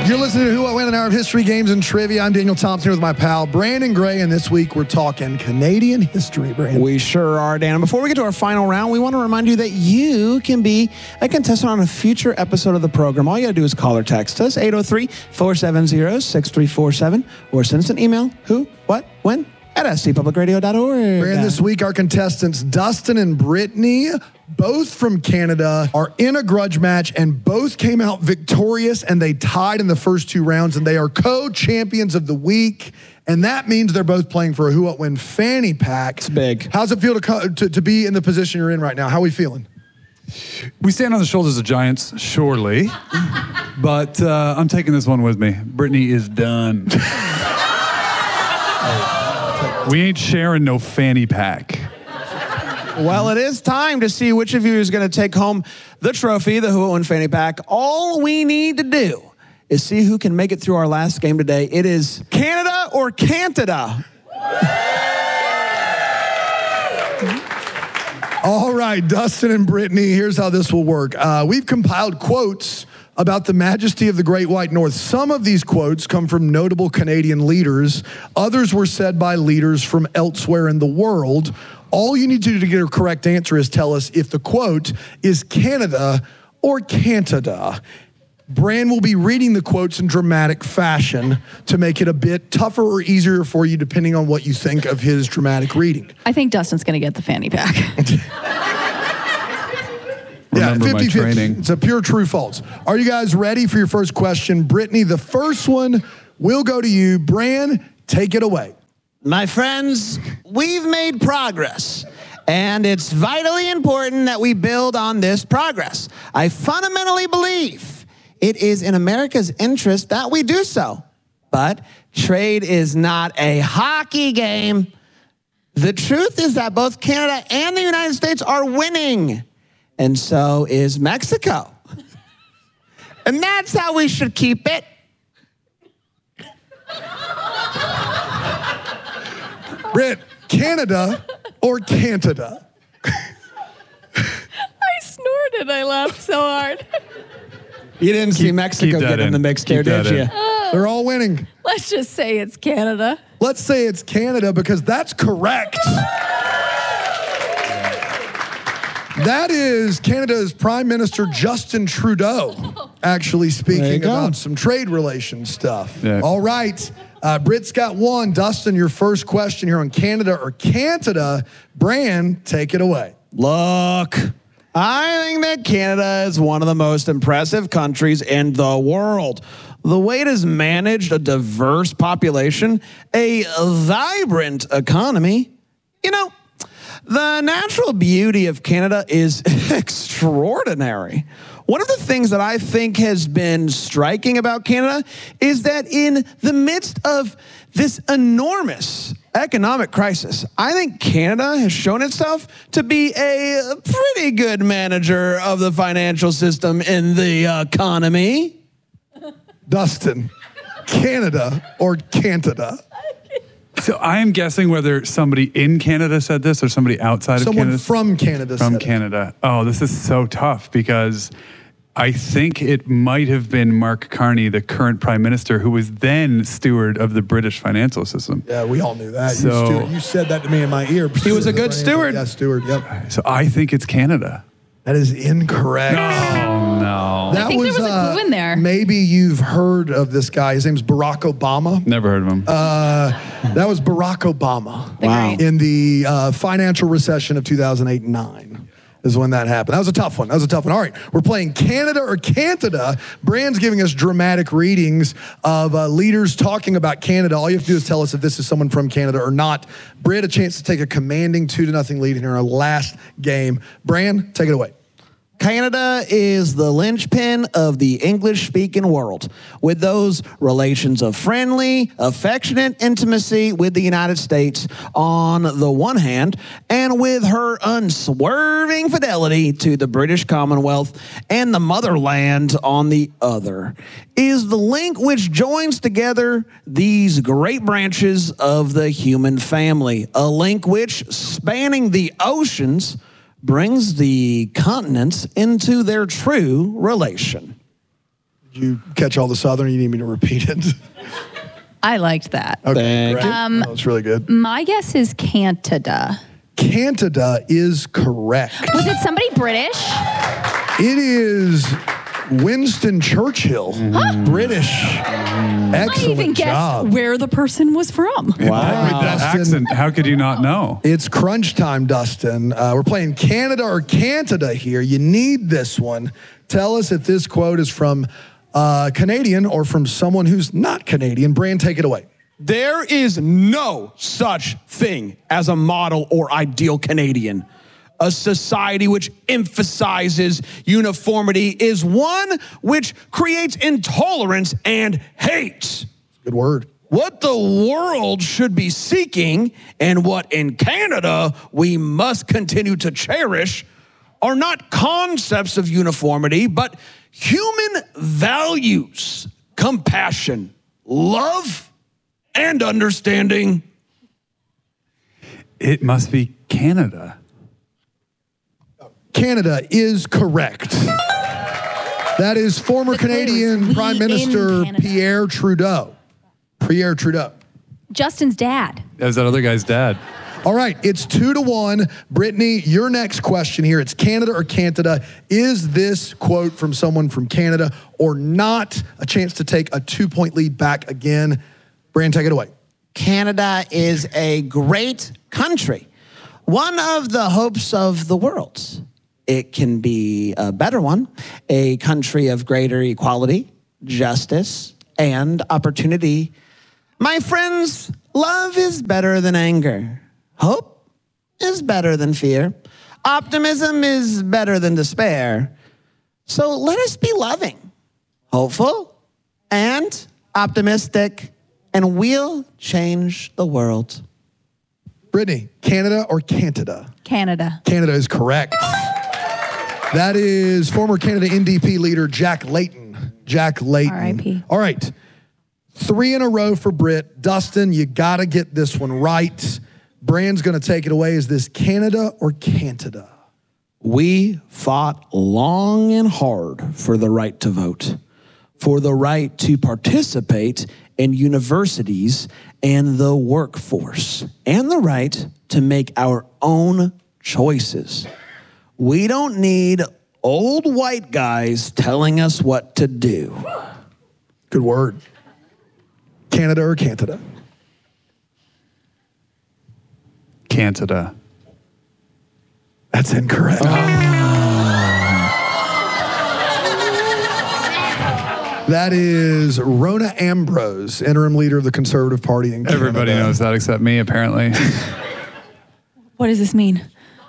You're listening to Who, What, When, an hour of history, games, and trivia. I'm Daniel Thompson here with my pal Brandon Gray, and this week we're talking Canadian history, Brandon. We sure are, Dan. And before we get to our final round, we want to remind you that you can be a contestant on a future episode of the program. All you got to do is call or text us, 803-470-6347, or send us an email, who, what, when, at stpublicradio.org. Brandon, this week our contestants, Dustin and Brittany, both from Canada, are in a grudge match and both came out victorious, and they tied in the first two rounds, and they are co-champions of the week. And that means they're both playing for a Who, What, When fanny pack. It's big. How's it feel to be in the position you're in right now? How are we feeling? We stand on the shoulders of giants, surely. But I'm taking this one with me. Brittany is done. We ain't sharing no fanny pack. Well, it is time to see which of you is going to take home the trophy, the Who, What, When fanny pack. All we need to do is see who can make it through our last game today. It is Canada or Cantada. All right, Dustin and Brittany, here's how this will work. We've compiled quotes about the majesty of the Great White North. Some of these quotes come from notable Canadian leaders. Others were said by leaders from elsewhere in the world. All you need to do to get a correct answer is tell us if the quote is Canada or Cantada. Bran will be reading the quotes in dramatic fashion to make it a bit tougher or easier for you depending on what you think of his dramatic reading. I think Dustin's going to get the fanny pack. Remember my 50-50. training. It's a pure true false. Are you guys ready for your first question? Brittany, the first one will go to you. Bran, take it away. My friends, we've made progress, and it's vitally important that we build on this progress. I fundamentally believe it is in America's interest that we do so. But trade is not a hockey game. The truth is that both Canada and the United States are winning, and so is Mexico. And that's how we should keep it. Britt, Canada or Cantada? I snorted. I laughed so hard. You didn't see Mexico get in the mix there, did you? They're all winning. Let's just say it's Canada. Let's say it's Canada because that's correct. That is Canada's Prime Minister Justin Trudeau actually speaking about some trade relations stuff. Yeah. All right. Britt's got one. Dustin, your first question here on Canada or Cantada. Bran, take it away. Look, I think that Canada is one of the most impressive countries in the world. The way it has managed a diverse population, a vibrant economy. You know, the natural beauty of Canada is extraordinary. One of the things that I think has been striking about Canada is that in the midst of this enormous economic crisis, I think Canada has shown itself to be a pretty good manager of the financial system in the economy. Dustin, Canada or Cantada? So I am guessing whether somebody in Canada said this or somebody outside of Canada. Someone from Canada said From it. Canada. Oh, this is so tough because I think it might have been Mark Carney, the current prime minister, who was then steward of the British financial system. Yeah, we all knew that. So- You said that to me in my ear. He was a good steward. Yeah, steward, yep. So I think it's Canada. That is incorrect. Oh, no. That I think there was a clue in there. Maybe you've heard of this guy. His name's Barack Obama. Never heard of him. That was Barack Obama. Wow. In the financial recession of 2008 and 9 is when that happened. That was a tough one. All right, we're playing Canada or Cantada. Brand's giving us dramatic readings of leaders talking about Canada. All you have to do is tell us if this is someone from Canada or not. Britt, a chance to take a commanding 2-0 lead in our last game. Brand, take it away. Canada is the linchpin of the English-speaking world, with those relations of friendly, affectionate intimacy with the United States on the one hand, and with her unswerving fidelity to the British Commonwealth and the motherland on the other, is the link which joins together these great branches of the human family, a link which, spanning the oceans, brings the continents into their true relation. you catch all the Southern? You need me to repeat it? I liked that. Okay, Thank great. That was really good. My guess is Canada. Canada is correct. Was it somebody British? It is Winston Churchill, British. I Excellent even guessed job. where the person was from. With that Dustin. accent, how could you not know? It's crunch time, Dustin. We're playing Canada or Canada here. You need this one. Tell us if this quote is from Canadian or from someone who's not Canadian. Brand, take it away. There is no such thing as a model or ideal Canadian. A society which emphasizes uniformity is one which creates intolerance and hate. Good word. What the world should be seeking and what in Canada we must continue to cherish are not concepts of uniformity, but human values, compassion, love, and understanding. It must be Canada. Canada is correct. That is former The clue is Canadian we Prime in Minister Canada. Pierre Trudeau. Pierre Trudeau. Justin's dad. That was that other guy's dad. All right, it's 2-1. Brittany, your next question here. It's Canada or Canada. Is this quote from someone from Canada or not? A chance to take a 2-point lead back again. Brand, take it away. Canada is a great country, one of the hopes of the world. It can be a better one, a country of greater equality, justice, and opportunity. My friends, love is better than anger. Hope is better than fear. Optimism is better than despair. So let us be loving, hopeful, and optimistic, and we'll change the world. Brittany, Canada or Canada? Canada. Canada is correct. That is former Canada NDP leader Jack Layton. Jack Layton. R.I.P.. All right. 3 in a row for Britt. Dustin, you got to get this one right. Brand's going to take it away. Is this Canada or Canada? We fought long and hard for the right to vote, for the right to participate in universities and the workforce, and the right to make our own choices. We don't need old white guys telling us what to do. Good word. Canada or Canada? Canada. That's incorrect. That is Rona Ambrose, interim leader of the Conservative Party in Canada. Everybody knows that except me, apparently. What does this mean?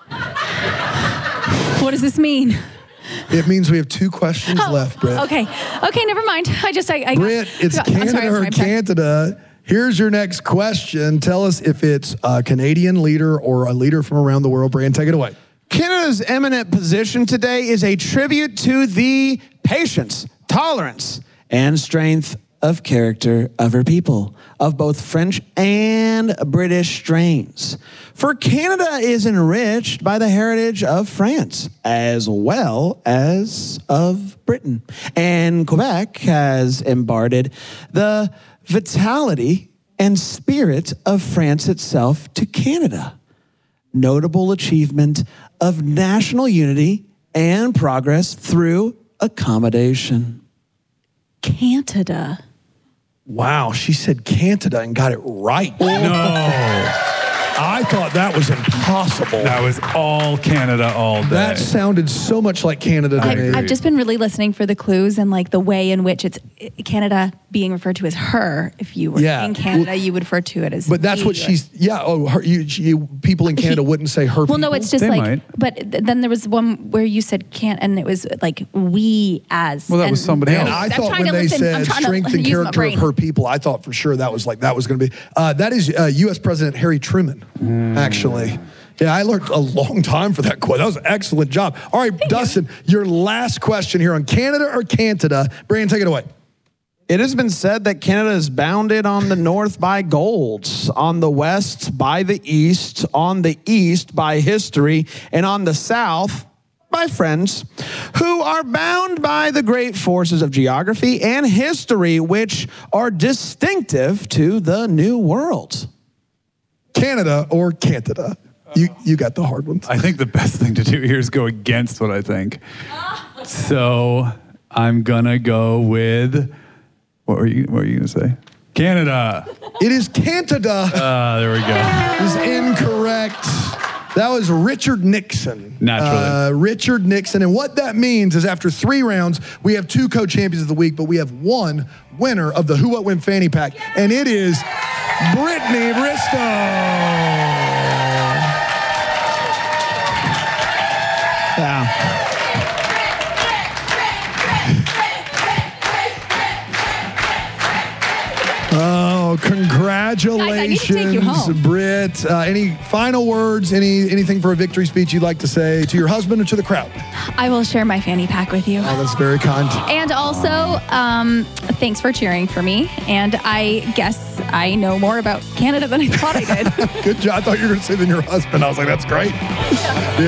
What does this mean? It means we have 2 questions left, Britt. Okay. Okay, never mind. I Britt, it's I'm Canada sorry, or I'm sorry. Canada. Here's your next question. Tell us if it's a Canadian leader or a leader from around the world. Brand, take it away. Canada's eminent position today is a tribute to the patience, tolerance, and strength of character of her people, of both French and British strains. For Canada is enriched by the heritage of France, as well as of Britain. And Quebec has imparted the vitality and spirit of France itself to Canada. Notable achievement of national unity and progress through accommodation. Canada. Wow, she said Canada and got it right. No. I thought that was impossible. That was all Canada all day. That sounded so much like Canada to me. I've just been really listening for the clues and like the way in which it's Canada being referred to as her. If you were Yeah. in Canada, you would refer to it as. But that's he what or- she's, yeah, people in Canada wouldn't say her Well, no, people. it's just They like. might. But then there was one where you said can't, and it was like we as. Well, that was and- somebody And else. I I'm thought trying when to they listen- I'm said trying to strength and use my character of brain. her people, I thought for sure that was going to be. That is U.S. President Harry Truman, actually. Yeah, I learned a long time for that quote. That was an excellent job. All right, Dustin, your last question here on Canada or Canada. Brandon, take it away. It has been said that Canada is bounded on the north by gold, on the west by the east, on the east by history, and on the south by friends who are bound by the great forces of geography and history, which are distinctive to the New World. Canada or Canada? You got the hard ones. I think the best thing to do here is go against what I think. So I'm gonna go with what were you gonna say? Canada. It is Canada. There we go. Is incorrect. That was Richard Nixon. Naturally. Richard Nixon. And what that means is after 3 rounds, we have 2 co-champions of the week, but we have 1 winner of the Who What When Fanny Pack, and it is Brittany Bristow. Yeah. Oh, congratulations, Guys, I need to take you home. Britt. Any final words, anything for a victory speech you'd like to say to your husband or to the crowd? I will share my fanny pack with you. Oh, that's very kind. And also, thanks for cheering for me. And I guess I know more about Canada than I thought I did. Good job. I thought you were going to say than your husband. I was like, that's great. Yeah.